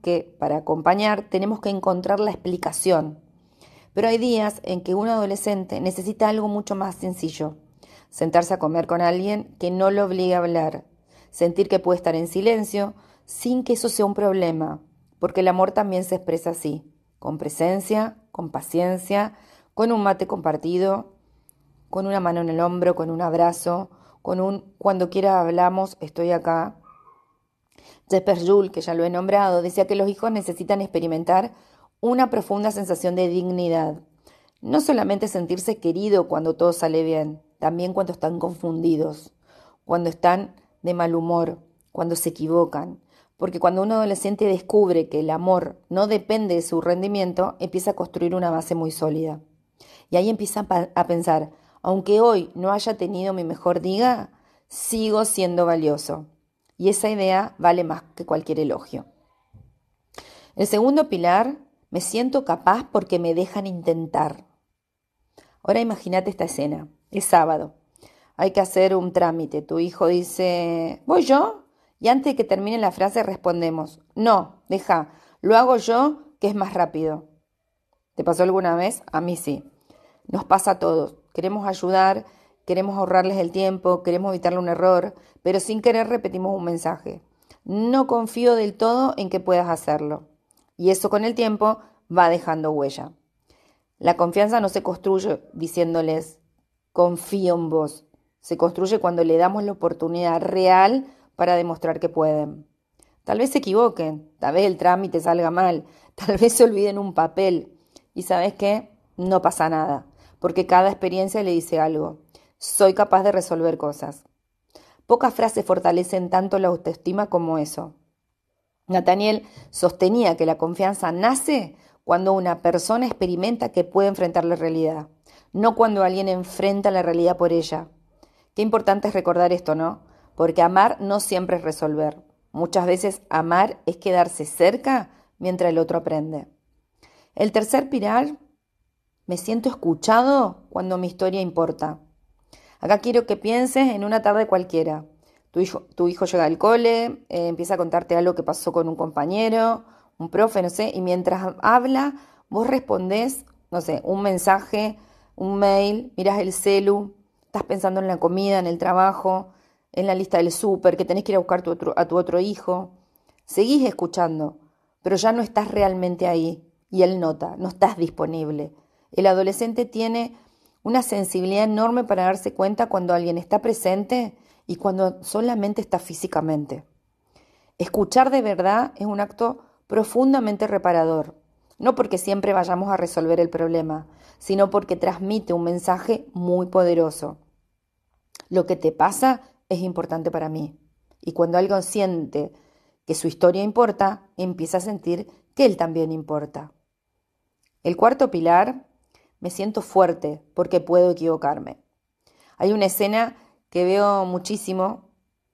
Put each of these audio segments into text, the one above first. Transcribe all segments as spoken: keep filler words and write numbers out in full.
que para acompañar tenemos que encontrar la explicación. Pero hay días en que un adolescente necesita algo mucho más sencillo. Sentarse a comer con alguien que no lo obligue a hablar. Sentir que puede estar en silencio sin que eso sea un problema. Porque el amor también se expresa así. Con presencia, con paciencia, con un mate compartido, con una mano en el hombro, con un abrazo, con un cuando quiera hablamos, estoy acá. Jesper Juhl, que ya lo he nombrado, decía que los hijos necesitan experimentar una profunda sensación de dignidad. No solamente sentirse querido cuando todo sale bien, también cuando están confundidos, cuando están de mal humor, cuando se equivocan. Porque cuando un adolescente descubre que el amor no depende de su rendimiento, empieza a construir una base muy sólida. Y ahí empieza a pensar, aunque hoy no haya tenido mi mejor día, sigo siendo valioso. Y esa idea vale más que cualquier elogio. El segundo pilar, me siento capaz porque me dejan intentar. Ahora imagínate esta escena, es sábado, hay que hacer un trámite, tu hijo dice, ¿voy yo? Y antes de que termine la frase respondemos, no, deja, lo hago yo que es más rápido. ¿Te pasó alguna vez? A mí sí. Nos pasa a todos, queremos ayudar, queremos ahorrarles el tiempo, queremos evitarle un error, pero sin querer repetimos un mensaje. No confío del todo en que puedas hacerlo. Y eso con el tiempo va dejando huella. La confianza no se construye diciéndoles, confío en vos. Se construye cuando le damos la oportunidad real para demostrar que pueden. Tal vez se equivoquen, tal vez el trámite salga mal, tal vez se olviden un papel. Y ¿sabes qué? No pasa nada, porque cada experiencia le dice algo. Soy capaz de resolver cosas. Pocas frases fortalecen tanto la autoestima como eso. Nathaniel sostenía que la confianza nace cuando una persona experimenta que puede enfrentar la realidad, no cuando alguien enfrenta la realidad por ella. Qué importante es recordar esto, ¿no? Porque amar no siempre es resolver. Muchas veces amar es quedarse cerca mientras el otro aprende. El tercer pilar, me siento escuchado cuando mi historia importa. Acá quiero que pienses en una tarde cualquiera. Tu hijo, tu hijo llega al cole, eh, empieza a contarte algo que pasó con un compañero, un profe, no sé, y mientras habla, vos respondés, no sé, un mensaje, un mail, mirás el celu, estás pensando en la comida, en el trabajo, en la lista del súper, que tenés que ir a buscar tu otro, a tu otro hijo. Seguís escuchando, pero ya no estás realmente ahí, y él nota, no estás disponible. El adolescente tiene una sensibilidad enorme para darse cuenta cuando alguien está presente y cuando solamente está físicamente. Escuchar de verdad es un acto profundamente reparador, no porque siempre vayamos a resolver el problema, sino porque transmite un mensaje muy poderoso. Lo que te pasa es importante para mí. Y cuando alguien siente que su historia importa, empieza a sentir que él también importa. El cuarto pilar, me siento fuerte porque puedo equivocarme. Hay una escena que veo muchísimo,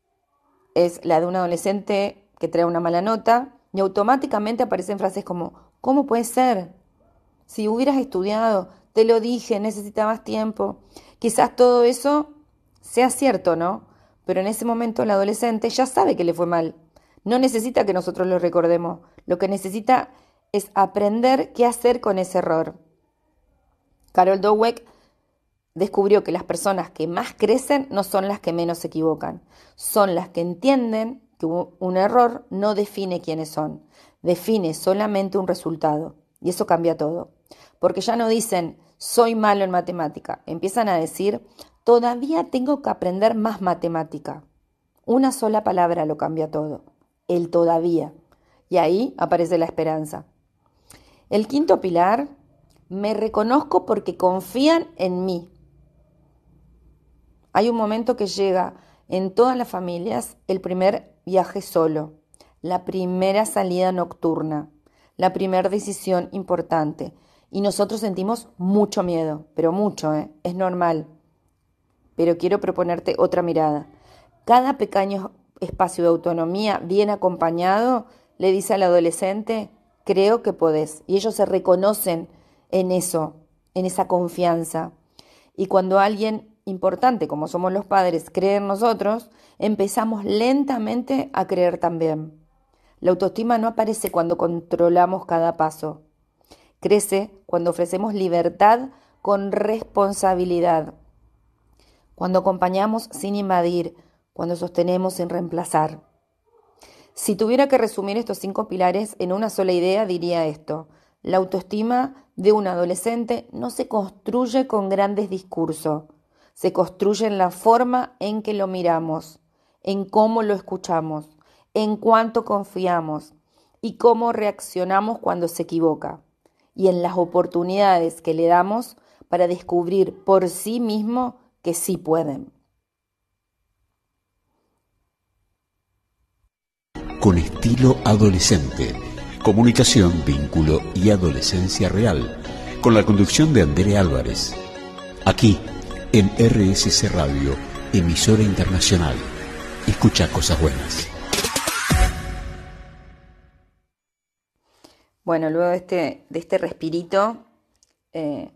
es la de un adolescente que trae una mala nota y automáticamente aparecen frases como, ¿cómo puede ser? Si hubieras estudiado, te lo dije, necesitabas tiempo. Quizás todo eso sea cierto, ¿no? Pero en ese momento el adolescente ya sabe que le fue mal. No necesita que nosotros lo recordemos. Lo que necesita es aprender qué hacer con ese error. Carol Dweck descubrió que las personas que más crecen no son las que menos se equivocan. Son las que entienden que un error no define quiénes son. Define solamente un resultado. Y eso cambia todo. Porque ya no dicen, soy malo en matemática. Empiezan a decir, todavía tengo que aprender más matemática. Una sola palabra lo cambia todo. El todavía. Y ahí aparece la esperanza. El quinto pilar, me reconozco porque confían en mí. Hay un momento que llega en todas las familias el primer viaje solo, la primera salida nocturna, la primera decisión importante. Y nosotros sentimos mucho miedo, pero mucho, ¿eh? Es normal. Pero quiero proponerte otra mirada. Cada pequeño espacio de autonomía bien acompañado le dice al adolescente, creo que podés. Y ellos se reconocen en eso, en esa confianza. Y cuando alguien importante, como somos los padres, cree en nosotros, empezamos lentamente a creer también. La autoestima no aparece cuando controlamos cada paso. Crece cuando ofrecemos libertad con responsabilidad, cuando acompañamos sin invadir, cuando sostenemos sin reemplazar. Si tuviera que resumir estos cinco pilares en una sola idea, diría esto: la autoestima de un adolescente no se construye con grandes discursos, se construye en la forma en que lo miramos, en cómo lo escuchamos, en cuánto confiamos y cómo reaccionamos cuando se equivoca, y en las oportunidades que le damos para descubrir por sí mismo que sí pueden. Con estilo adolescente, comunicación, vínculo y adolescencia real, con la conducción de Andrea Álvarez, aquí en R S C Radio, emisora internacional. Escucha cosas buenas. Bueno, luego de este, de este respirito, eh,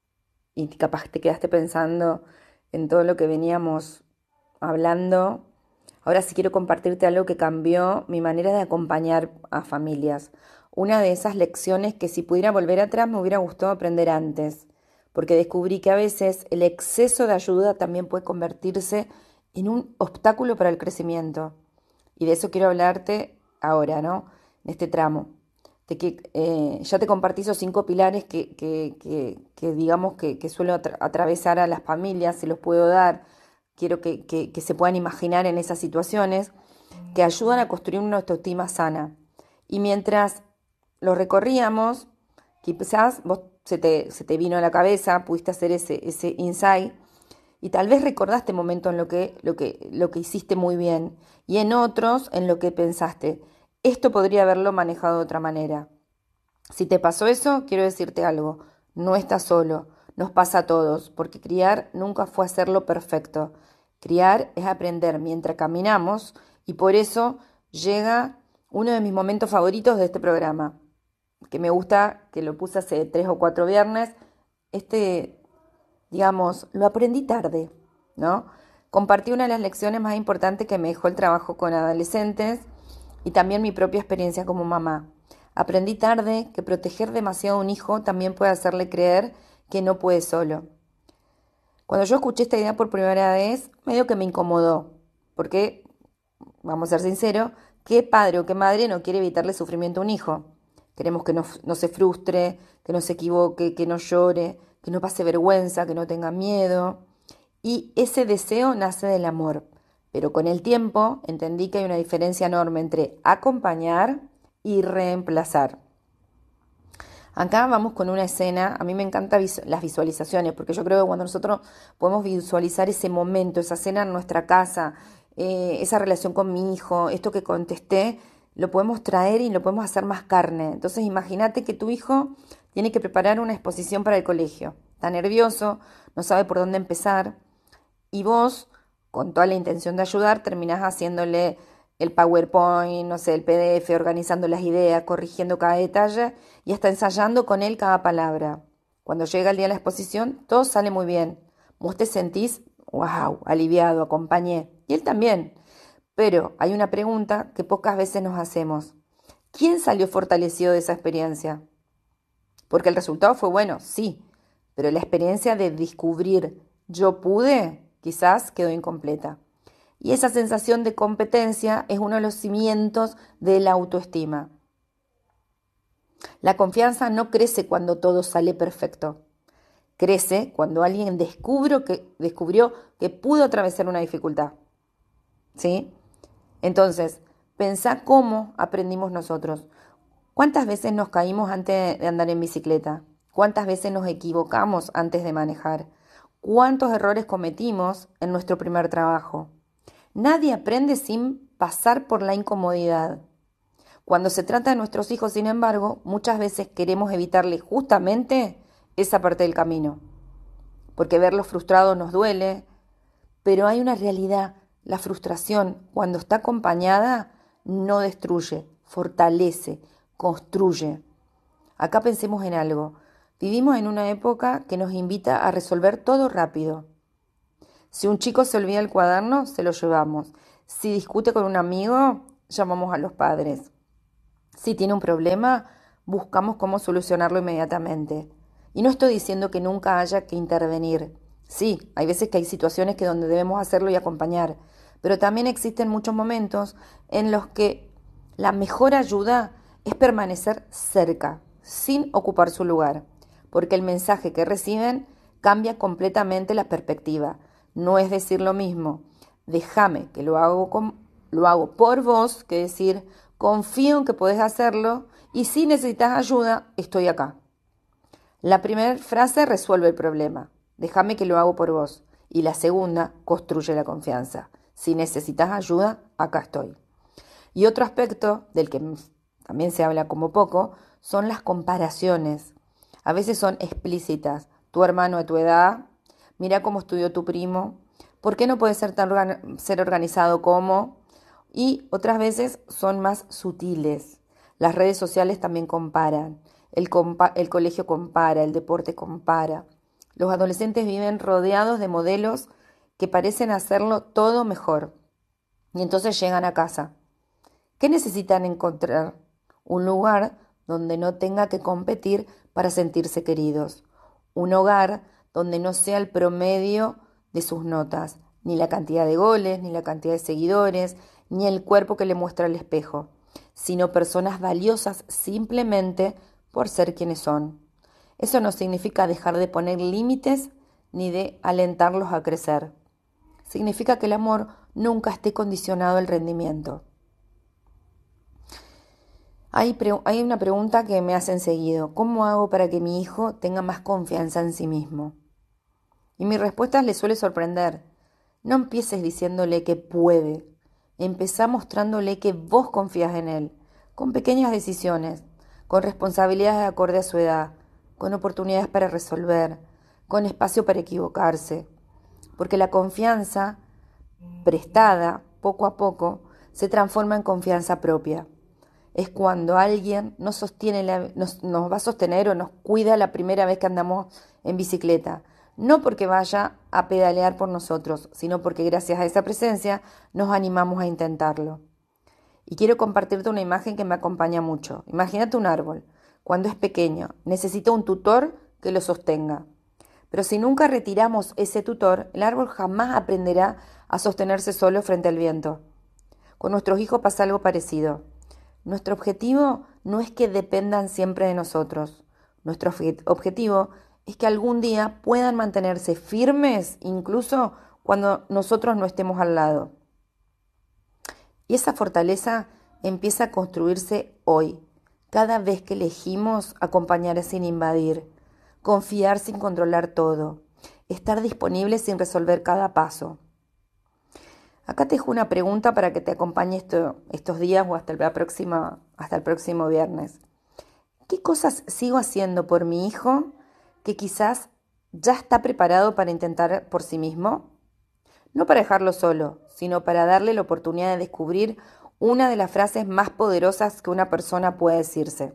y capaz te quedaste pensando en todo lo que veníamos hablando, ahora sí quiero compartirte algo que cambió mi manera de acompañar a familias. Una de esas lecciones que si pudiera volver atrás me hubiera gustado aprender antes, porque descubrí que a veces el exceso de ayuda también puede convertirse en un obstáculo para el crecimiento. Y de eso quiero hablarte ahora, ¿no? En este tramo. De que eh, ya te compartí esos cinco pilares que, que, que, que digamos que, que suelo atra- atravesar a las familias, se los puedo dar. Quiero que, que, que se puedan imaginar en esas situaciones que ayudan a construir una autoestima sana. Y mientras lo recorríamos, quizás vos se te, se te vino a la cabeza, pudiste hacer ese, ese insight y tal vez recordaste momentos en lo que, lo que, lo que hiciste muy bien y en otros en lo que pensaste: esto podría haberlo manejado de otra manera. Si te pasó eso, quiero decirte algo: no estás solo, nos pasa a todos, porque criar nunca fue hacerlo perfecto. Criar es aprender mientras caminamos, y por eso llega uno de mis momentos favoritos de este programa, que me gusta, que lo puse hace tres o cuatro viernes. Este, digamos, lo aprendí tarde, ¿no? Compartí una de las lecciones más importantes que me dejó el trabajo con adolescentes y también mi propia experiencia como mamá. Aprendí tarde que proteger demasiado a un hijo también puede hacerle creer que no puede solo. Cuando yo escuché esta idea por primera vez, medio que me incomodó, porque, vamos a ser sinceros, ¿qué padre o qué madre no quiere evitarle sufrimiento a un hijo? Queremos que no, no se frustre, que no se equivoque, que no llore, que no pase vergüenza, que no tenga miedo. Y ese deseo nace del amor. Pero con el tiempo entendí que hay una diferencia enorme entre acompañar y reemplazar. Acá vamos con una escena. A mí me encantan las visualizaciones, porque yo creo que cuando nosotros podemos visualizar ese momento, esa escena en nuestra casa, eh, esa relación con mi hijo, esto que contesté, lo podemos traer y lo podemos hacer más carne. Entonces imagínate que tu hijo tiene que preparar una exposición para el colegio. Está nervioso, no sabe por dónde empezar, y vos, con toda la intención de ayudar, terminás haciéndole el PowerPoint, no sé, el P D F, organizando las ideas, corrigiendo cada detalle y hasta ensayando con él cada palabra. Cuando llega el día de la exposición, todo sale muy bien. Vos te sentís, wow, aliviado, acompañé. Y él también. Pero hay una pregunta que pocas veces nos hacemos: ¿quién salió fortalecido de esa experiencia? Porque el resultado fue bueno, sí, pero la experiencia de descubrir yo pude quizás quedó incompleta. Y esa sensación de competencia es uno de los cimientos de la autoestima. La confianza no crece cuando todo sale perfecto. Crece cuando alguien descubrió que, descubrió que pudo atravesar una dificultad. ¿Sí? Entonces, pensá cómo aprendimos nosotros. ¿Cuántas veces nos caímos antes de andar en bicicleta? ¿Cuántas veces nos equivocamos antes de manejar? ¿Cuántos errores cometimos en nuestro primer trabajo? Nadie aprende sin pasar por la incomodidad. Cuando se trata de nuestros hijos, sin embargo, muchas veces queremos evitarles justamente esa parte del camino, porque verlos frustrados nos duele, pero hay una realidad: la frustración, cuando está acompañada, no destruye, fortalece, construye. Acá pensemos en algo. Vivimos en una época que nos invita a resolver todo rápido. Si un chico se olvida el cuaderno, se lo llevamos. Si discute con un amigo, llamamos a los padres. Si tiene un problema, buscamos cómo solucionarlo inmediatamente. Y no estoy diciendo que nunca haya que intervenir. Sí, hay veces que hay situaciones que donde debemos hacerlo y acompañar, pero también existen muchos momentos en los que la mejor ayuda es permanecer cerca, sin ocupar su lugar, porque el mensaje que reciben cambia completamente la perspectiva. No es decir lo mismo, déjame que lo hago, con, lo hago por vos, que decir, confío en que podés hacerlo y si necesitas ayuda, estoy acá. La primera frase resuelve el problema, déjame que lo hago por vos. Y la segunda construye la confianza. Si necesitas ayuda, acá estoy. Y otro aspecto del que también se habla como poco son las comparaciones. A veces son explícitas. Tu hermano de tu edad, mira cómo estudió tu primo, ¿por qué no puede ser tan organ- ser organizado como? Y otras veces son más sutiles. Las redes sociales también comparan. El, compa- el colegio compara, el deporte compara. Los adolescentes viven rodeados de modelos que parecen hacerlo todo mejor. Y entonces llegan a casa. ¿Qué necesitan encontrar? Un lugar donde no tenga que competir para sentirse queridos. Un hogar donde no sea el promedio de sus notas, ni la cantidad de goles, ni la cantidad de seguidores, ni el cuerpo que le muestra el espejo, sino personas valiosas simplemente por ser quienes son. Eso no significa dejar de poner límites ni de alentarlos a crecer. Significa que el amor nunca esté condicionado al rendimiento. Hay, hay una pregunta que me hacen seguido. ¿Cómo hago para que mi hijo tenga más confianza en sí mismo? Y mi respuesta le suele sorprender. No empieces diciéndole que puede. Empezá mostrándole que vos confías en él, con pequeñas decisiones, con responsabilidades acorde a su edad, con oportunidades para resolver, con espacio para equivocarse. Porque la confianza prestada, poco a poco, se transforma en confianza propia. Es cuando alguien nos, sostiene la, nos, nos va a sostener o nos cuida la primera vez que andamos en bicicleta. No porque vaya a pedalear por nosotros, sino porque gracias a esa presencia nos animamos a intentarlo. Y quiero compartirte una imagen que me acompaña mucho. Imagínate un árbol. Cuando es pequeño, necesita un tutor que lo sostenga. Pero si nunca retiramos ese tutor, el árbol jamás aprenderá a sostenerse solo frente al viento. Con nuestros hijos pasa algo parecido. Nuestro objetivo no es que dependan siempre de nosotros. Nuestro objetivo es que algún día puedan mantenerse firmes incluso cuando nosotros no estemos al lado. Y esa fortaleza empieza a construirse hoy, cada vez que elegimos acompañar sin invadir, confiar sin controlar todo, estar disponible sin resolver cada paso. Acá te dejo una pregunta para que te acompañe esto, estos días o hasta la próxima, hasta el próximo viernes. ¿Qué cosas sigo haciendo por mi hijo que quizás ya está preparado para intentar por sí mismo? No para dejarlo solo, sino para darle la oportunidad de descubrir una de las frases más poderosas que una persona puede decirse.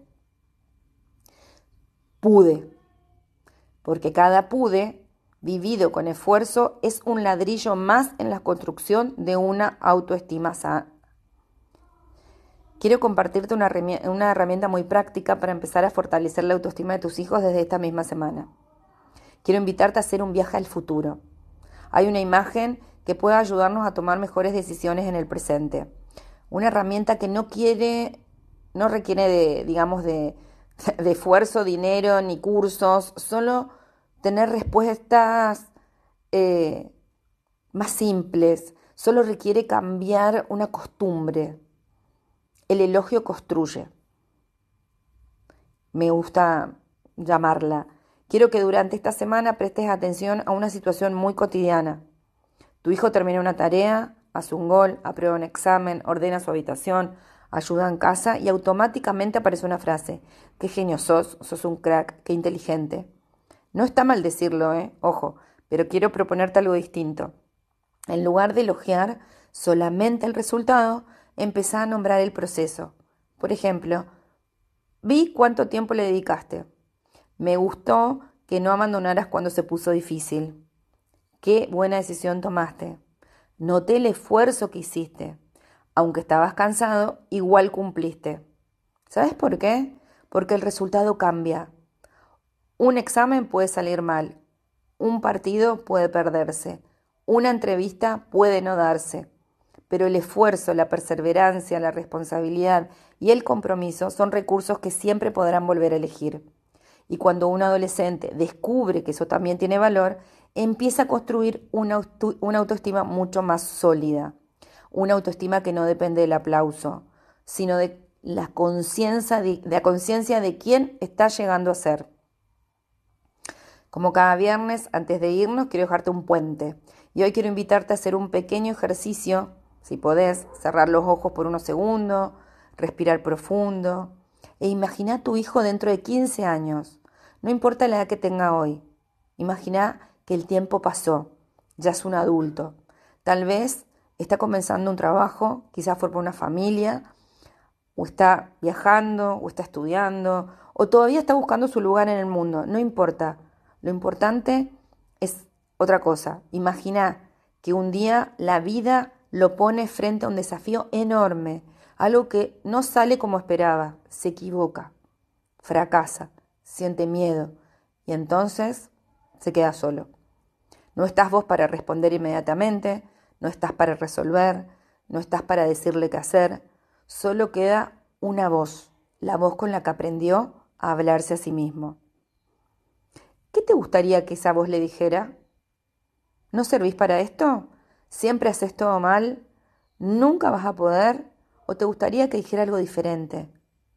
Pude. Porque cada pude vivido con esfuerzo es un ladrillo más en la construcción de una autoestima sana. Quiero compartirte una, una herramienta muy práctica para empezar a fortalecer la autoestima de tus hijos desde esta misma semana. Quiero invitarte a hacer un viaje al futuro. Hay una imagen que puede ayudarnos a tomar mejores decisiones en el presente. Una herramienta que no quiere, no requiere de, digamos, de, de esfuerzo, dinero, ni cursos, solo tener respuestas eh, más simples, solo requiere cambiar una costumbre. El elogio construye. Me gusta llamarla. Quiero que durante esta semana prestes atención a una situación muy cotidiana. Tu hijo termina una tarea, hace un gol, aprueba un examen, ordena su habitación, ayuda en casa y automáticamente aparece una frase. Qué genio sos, sos un crack, qué inteligente. No está mal decirlo, ¿eh? Ojo, pero quiero proponerte algo distinto. En lugar de elogiar solamente el resultado, empezá a nombrar el proceso. Por ejemplo, vi cuánto tiempo le dedicaste. Me gustó que no abandonaras cuando se puso difícil. Qué buena decisión tomaste. Noté el esfuerzo que hiciste. Aunque estabas cansado, igual cumpliste. ¿Sabes por qué? Porque el resultado cambia. Un examen puede salir mal, un partido puede perderse, una entrevista puede no darse, pero el esfuerzo, la perseverancia, la responsabilidad y el compromiso son recursos que siempre podrán volver a elegir. Y cuando un adolescente descubre que eso también tiene valor, empieza a construir una, auto, una autoestima mucho más sólida. Una autoestima que no depende del aplauso, sino de la conciencia de, de la conciencia de quién está llegando a ser. Como cada viernes, antes de irnos, quiero dejarte un puente. Y hoy quiero invitarte a hacer un pequeño ejercicio, si podés, cerrar los ojos por unos segundos, respirar profundo e imagina a tu hijo dentro de quince años. No importa la edad que tenga hoy. Imagina que el tiempo pasó, ya es un adulto. Tal vez está comenzando un trabajo, quizás forma una familia, o está viajando, o está estudiando, o todavía está buscando su lugar en el mundo. No importa. Lo importante es otra cosa. Imagina que un día la vida lo pone frente a un desafío enorme, algo que no sale como esperaba, se equivoca, fracasa, siente miedo y entonces se queda solo. No estás vos para responder inmediatamente, no estás para resolver, no estás para decirle qué hacer, solo queda una voz, la voz con la que aprendió a hablarse a sí mismo. ¿Qué te gustaría que esa voz le dijera? ¿No servís para esto? ¿Siempre haces todo mal? ¿Nunca vas a poder? ¿O te gustaría que dijera algo diferente?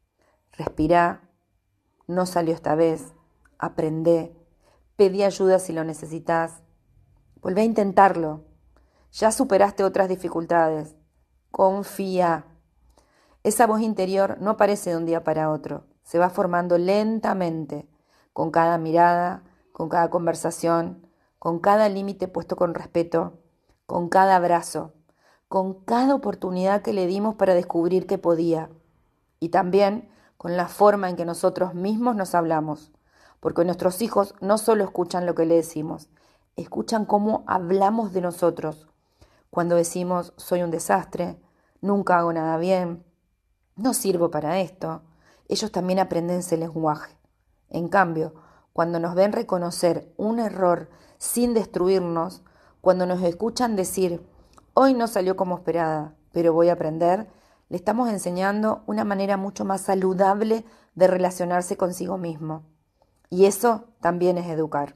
Respirá, no salió esta vez, aprendé, pedí ayuda si lo necesitas, volvé a intentarlo, ya superaste otras dificultades, confía. Esa voz interior no aparece de un día para otro, se va formando lentamente, con cada mirada, con cada conversación, con cada límite puesto con respeto, con cada abrazo, con cada oportunidad que le dimos para descubrir que podía y también con la forma en que nosotros mismos nos hablamos, porque nuestros hijos no solo escuchan lo que le decimos, escuchan cómo hablamos de nosotros. Cuando decimos soy un desastre, nunca hago nada bien, no sirvo para esto, ellos también aprenden ese lenguaje. En cambio, cuando nos ven reconocer un error sin destruirnos, cuando nos escuchan decir, hoy no salió como esperada, pero voy a aprender, le estamos enseñando una manera mucho más saludable de relacionarse consigo mismo. Y eso también es educar.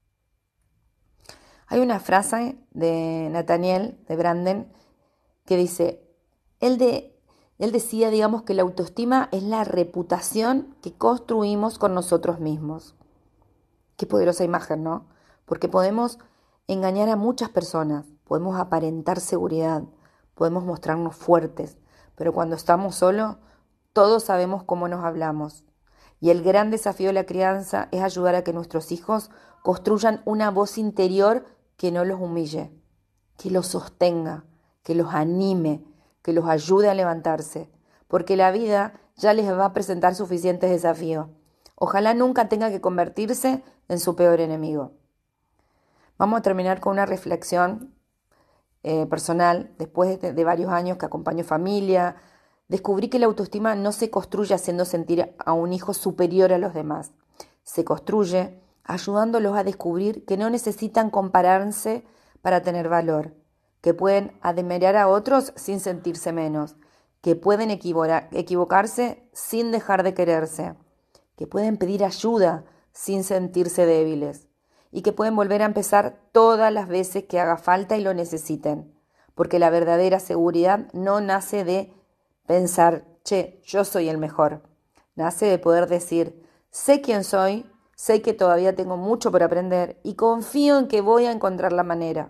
Hay una frase de Nathaniel, de Branden, que dice, él, de, él decía, digamos, que la autoestima es la reputación que construimos con nosotros mismos. Qué poderosa imagen, ¿no? Porque podemos engañar a muchas personas, podemos aparentar seguridad, podemos mostrarnos fuertes, pero cuando estamos solos, todos sabemos cómo nos hablamos. Y el gran desafío de la crianza es ayudar a que nuestros hijos construyan una voz interior que no los humille, que los sostenga, que los anime, que los ayude a levantarse, porque la vida ya les va a presentar suficientes desafíos. Ojalá nunca tenga que convertirse en su peor enemigo. Vamos a terminar con una reflexión eh, personal. Después de, de varios años que acompaño familia, descubrí que la autoestima no se construye haciendo sentir a un hijo superior a los demás. Se construye ayudándolos a descubrir que no necesitan compararse para tener valor, que pueden admirar a otros sin sentirse menos, que pueden equivocar, equivocarse sin dejar de quererse, que pueden pedir ayuda sin sentirse débiles y que pueden volver a empezar todas las veces que haga falta y lo necesiten, porque la verdadera seguridad no nace de pensar, che, yo soy el mejor, nace de poder decir, sé quién soy, sé que todavía tengo mucho por aprender y confío en que voy a encontrar la manera.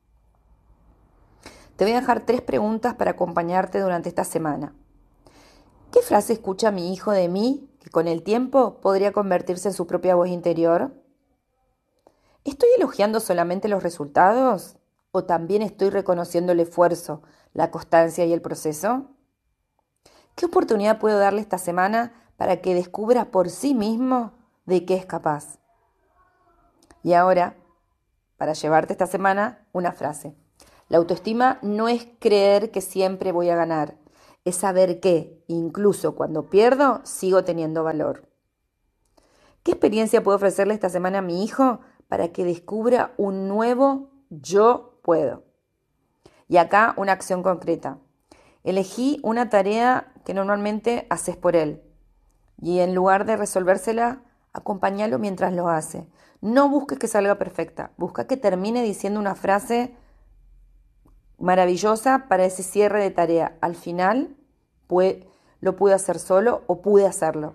Te voy a dejar tres preguntas para acompañarte durante esta semana. ¿Qué frase escucha mi hijo de mí que con el tiempo podría convertirse en su propia voz interior? ¿Estoy elogiando solamente los resultados o también estoy reconociendo el esfuerzo, la constancia y el proceso? ¿Qué oportunidad puedo darle esta semana para que descubra por sí mismo de qué es capaz? Y ahora, para llevarte esta semana, una frase. La autoestima no es creer que siempre voy a ganar, es saber que, incluso cuando pierdo, sigo teniendo valor. ¿Qué experiencia puedo ofrecerle esta semana a mi hijo para que descubra un nuevo yo puedo? Y acá una acción concreta. Elegí una tarea que normalmente haces por él y en lugar de resolvérsela, acompáñalo mientras lo hace. No busques que salga perfecta, busca que termine diciendo una frase maravillosa para ese cierre de tarea. Al final, puede, lo pude hacer solo o pude hacerlo.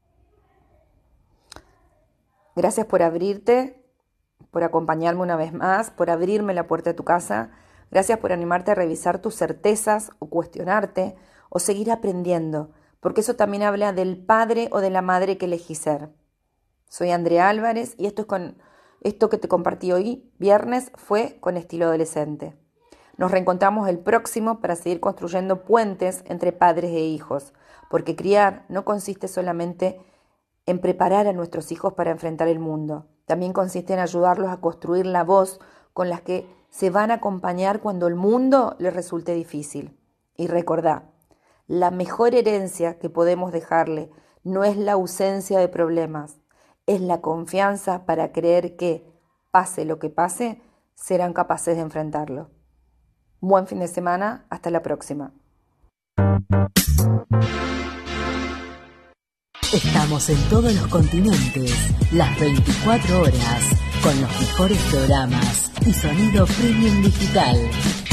Gracias por abrirte, por acompañarme una vez más, por abrirme la puerta de tu casa. Gracias por animarte a revisar tus certezas o cuestionarte o seguir aprendiendo, porque eso también habla del padre o de la madre que elegí ser. Soy Andrea Álvarez y esto, es con, esto que te compartí hoy, viernes, fue con Estilo Adolescente. Nos reencontramos el próximo para seguir construyendo puentes entre padres e hijos, porque criar no consiste solamente en preparar a nuestros hijos para enfrentar el mundo. También consiste en ayudarlos a construir la voz con la que se van a acompañar cuando el mundo les resulte difícil. Y recordá, la mejor herencia que podemos dejarle no es la ausencia de problemas, es la confianza para creer que, pase lo que pase, serán capaces de enfrentarlo. Buen fin de semana, hasta la próxima. Estamos en todos los continentes, las veinticuatro horas, con los mejores programas y sonido premium digital.